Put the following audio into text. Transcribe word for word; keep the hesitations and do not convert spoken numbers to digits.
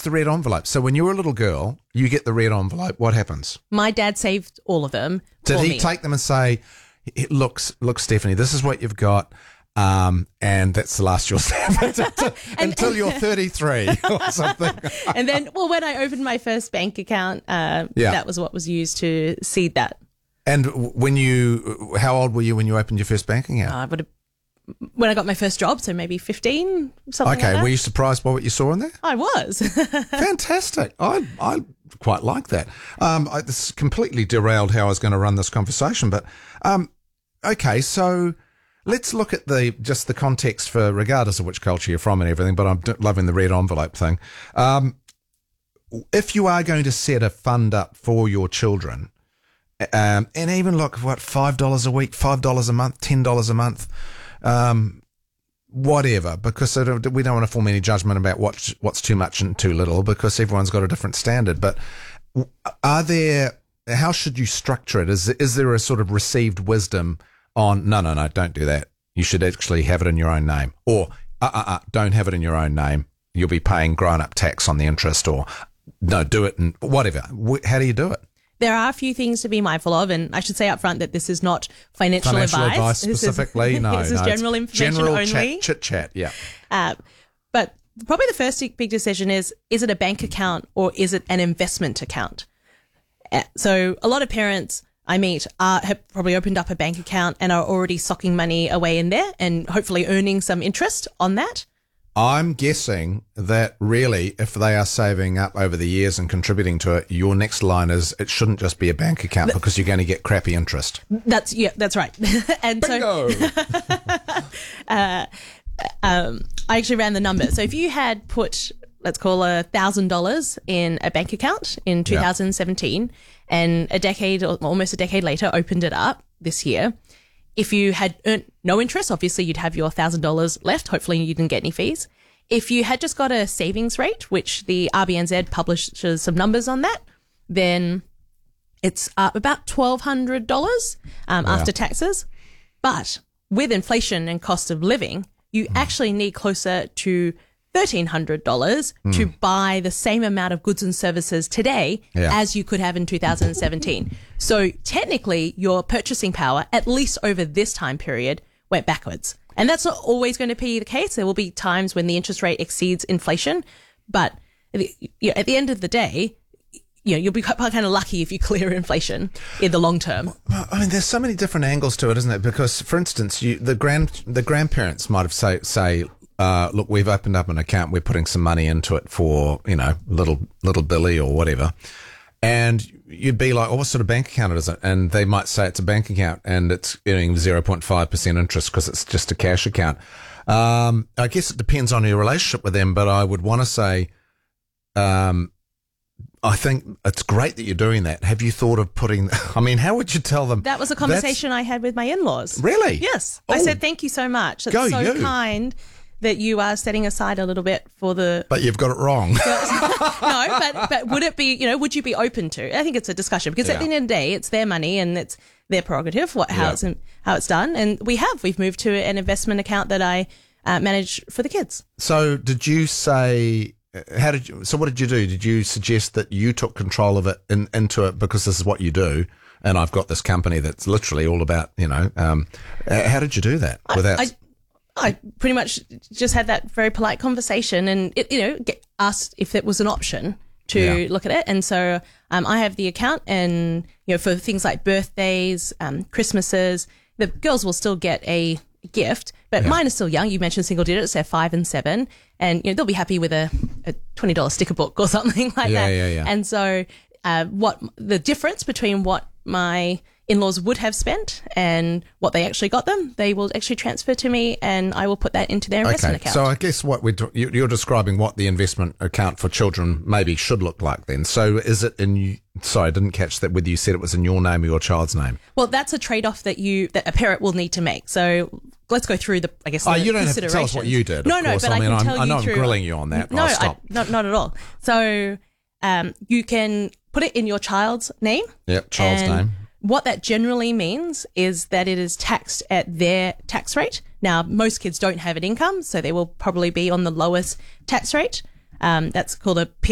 the red envelope? So when you're a little girl, you get the red envelope. What happens? My dad saved all of them. Did for he me. take them and say, look, look, Stephanie, this is what you've got. Um, and that's the last you'll have until, until you're thirty-three or something. And then, well, when I opened my first bank account, uh, Yeah. that was what was used to seed that. And when you, how old were you when you opened your first bank account? Uh, I would have, when I got my first job, so maybe fifteen, something Okay, like that. were you surprised by what you saw in there? I was. Fantastic. I I quite like that. Um, I, this completely derailed how I was going to run this conversation, but um, okay, so let's look at the just the context for regardless of which culture you're from and everything. But I'm d- loving the red envelope thing. Um, if you are going to set a fund up for your children, um, and even look what five dollars a week, five dollars a month, ten dollars a month. Um, whatever, because we don't want to form any judgment about what's, what's too much and too little, because everyone's got a different standard. But are there, how should you structure it? Is, is there a sort of received wisdom on, no, no, no, don't do that. You should actually have it in your own name, or uh, uh, uh, don't have it in your own name. You'll be paying grown up tax on the interest, or no, do it and whatever. How do you do it? There are a few things to be mindful of, and I should say up front that this is not financial, Financial advice. advice This is- specifically, no. This is no, general it's information general only. Chat, chit chat, yeah. Uh, but probably the first big decision is, is it a bank account or is it an investment account? Uh, so a lot of parents I meet are, have probably opened up a bank account and are already socking money away in there and hopefully earning some interest on that. I'm guessing that really, if they are saving up over the years and contributing to it, your next line is it shouldn't just be a bank account because you're going to get crappy interest. That's yeah, that's right. And Bingo! so, uh, um, I actually ran the number. So if you had put, let's call a thousand dollars in a bank account in two thousand seventeen, yeah. and a decade or almost a decade later opened it up this year. If you had earned no interest, obviously you'd have your one thousand dollars left. Hopefully you didn't get any fees. If you had just got a savings rate, which the R B N Z publishes some numbers on that, then it's uh, about twelve hundred dollars um, yeah. after taxes. But with inflation and cost of living, you mm. actually need closer to thirteen hundred dollars mm. to buy the same amount of goods and services today yeah. as you could have in two thousand seventeen. So technically, your purchasing power, at least over this time period, went backwards. And that's not always going to be the case. There will be times when the interest rate exceeds inflation. But you know, at the end of the day, you know, you'll be quite kind of lucky if you clear inflation in the long term. Well, I mean, there's so many different angles to it, isn't it? Because, for instance, you, the grand the grandparents might have say say. Uh, look, we've opened up an account. We're putting some money into it for, you know, little, little Billy or whatever. And you'd be like, oh, what sort of bank account is it? And they might say it's a bank account and it's earning zero point five percent interest because it's just a cash account. Um, I guess it depends on your relationship with them, but I would want to say, um, I think it's great that you're doing that. Have you thought of putting, I mean, how would you tell them? That was a conversation I had with my in-laws. Really? Yes. Oh. I said, thank you so much. It's Go so you. kind that you are setting aside a little bit for the... But you've got it wrong. No, but but would it be, you know, would you be open to? I think it's a discussion because Yeah. at the end of the day, it's their money and it's their prerogative, what, how, Yeah. it's, how it's done. And we have. We've moved to an investment account that I uh, manage for the kids. So did you say, how did you, so what did you do? Did you suggest that you took control of it in, into it because this is what you do? And I've got this company that's literally all about, you know, um, uh, how did you do that without... I, I pretty much just had that very polite conversation and, it, you know, get asked if it was an option to Yeah. look at it. And so um, I have the account and, you know, for things like birthdays, um, Christmases, the girls will still get a gift, but Yeah. mine is still young. You mentioned single digits, they're five and seven. And, you know, they'll be happy with a, a twenty dollars sticker book or something like Yeah, that. yeah, yeah. And so uh, what the difference between what my in-laws would have spent and what they actually got them, they will actually transfer to me and I will put that into their investment Okay, account. so I guess what we're do- you- you're describing what the investment account for children maybe should look like then. So is it in, you- sorry, I didn't catch that, whether you said it was in your name or your child's name. Well, that's a trade-off that you that a parent will need to make. So let's go through the, I guess, Oh, the you don't have to tell us what you did. Of No, no, course. but I I, mean, can I'm- tell I you know I'm through. grilling you on that. No, I'll I, stop. not not at all. So um, you can put it in your child's name. Yep, child's and name. What that generally means is that it is taxed at their tax rate. Now, most kids don't have an income, so they will probably be on the lowest tax rate. Um, that's called a P